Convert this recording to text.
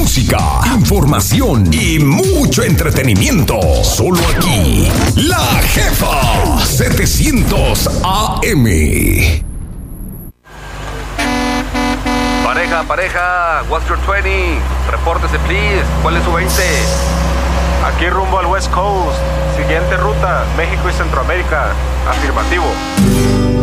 música, información y mucho entretenimiento. Solo aquí, La Jefa 700 AM. Pareja, what's your 20? Repórtese, please. ¿Cuál es su 20? Aquí rumbo al West Coast. Siguiente ruta, México y Centroamérica. Afirmativo.